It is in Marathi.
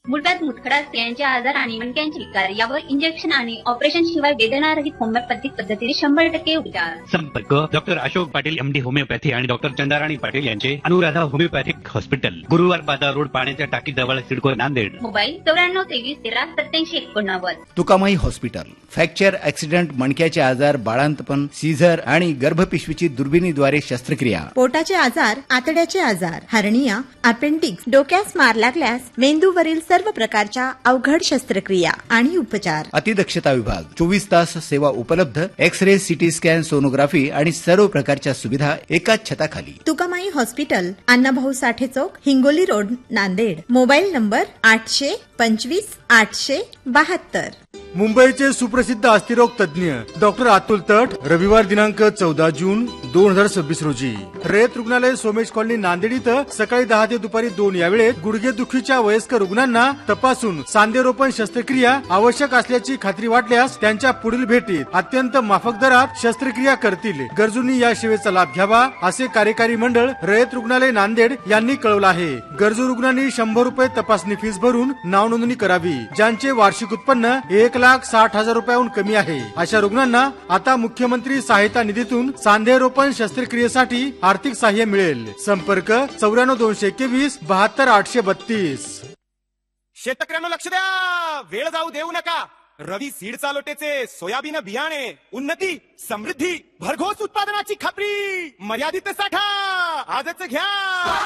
मूळव्याध, मुतखडा, स्त्रियांचे आजार आणि मणक्यांचे विकार यावर इंजेक्शन आणि ऑपरेशन शिवाय वेदनारहित होमिओपॅथिक पद्धतीने 100% उपचार. संपर्क doctor Ashok Patil MD homeopathy आणि डॉक्टर चंदाराणी पाटील यांचे अनुराधा होमिओपॅथिक हॉस्पिटल, गुरुवार बाजार रोड, पाण्याच्या टाकीजवळ, CIDCO, Nanded. Mobile 9423138789. Tukamai hospital. Fracture, accident, मणक्याचे आजार, बाळांतपण, सीझर आणि गर्भपिशवीची दुर्बिणीद्वारे शस्त्रक्रिया. पोटाचे आजार, आतड्याचे आजार, हर्निया, अपेंडिक्स, डोक्यास मार लागल्यास मेंदूवरील सर्व प्रकारच्या अवघड शस्त्रक्रिया आणि उपचार. अतिदक्षता विभाग 24 तास सेवा उपलब्ध. एक्स-रे, सिटी स्कॅन, सोनोग्राफी आणि सर्व प्रकारच्या सुविधा एकाच छताखाली. तुकामाई हॉस्पिटल, अण्णाभाऊ साठे चौक, Hingoli road, Nanded. Mobile number 825-872. मुंबईचे सुप्रसिद्ध अस्थिरोग तज्ञ डॉक्टर अतुल तट रविवार दिनांक 14 जून 2026 रोजी रयत रुग्णालय, सोमेश कॉलनी, नांदेड इथं सकाळी 10 ते दुपारी 2 या वेळेत गुडघेदुखीच्या वयस्कर रुग्णांना तपासून सांधेरोपण शस्त्रक्रिया आवश्यक असल्याची खात्री वाटल्यास त्यांच्या पुढील भेटीत अत्यंत माफक दरात शस्त्रक्रिया करतील. गरजूंनी या सेवेचा लाभ घ्यावा असे कार्यकारी मंडळ रयत रुग्णालय नांदेड यांनी कळवलं आहे. गरजू रुग्णांनी 100 रुपये तपासणी फीस भरून नाव नोंदणी करावी. ज्यांचे वार्षिक उत्पन्न 1,60,000 रुपयाहून कमी आहे अशा रुग्णांना आता मुख्यमंत्री सहायता निधीतून सांधेरोपण शस्त्रक्रियेसाठी आर्थिक सहाय्य मिळेल. संपर्क 94-221-72-832. शेतकऱ्यांना लक्ष द्या, वेळ जाऊ देऊ नका. रवी सीड चालोटेचे सोयाबीन बियाणे, उन्नती, समृद्धी, भरघोस उत्पादनाची खात्री, मर्यादित साठा आजच घ्या.